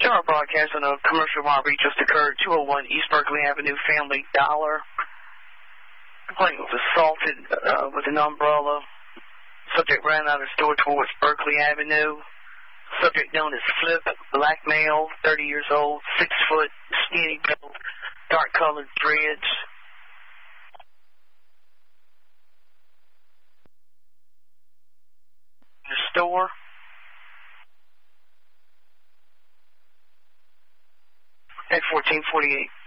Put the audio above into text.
Our broadcast on a commercial robbery just occurred, 201 East Berkeley Avenue, Family Dollar. Complainant was assaulted with an umbrella. Subject ran out of the store towards Berkeley Avenue. Subject known as Flip, black male, 30 years old, 6 foot, skinny build, dark colored dreads. The store. At 1448.